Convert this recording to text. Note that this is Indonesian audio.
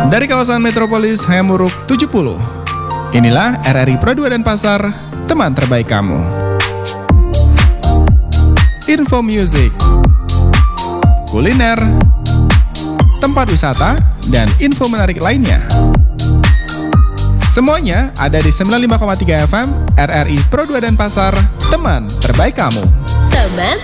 Dari kawasan metropolis Hayamuruk 70, inilah RRI Pro 2 Denpasar, teman terbaik kamu. Info music, kuliner, tempat wisata, dan info menarik lainnya. Semuanya ada di 95,3 FM RRI Pro 2 Denpasar, teman terbaik kamu. Teman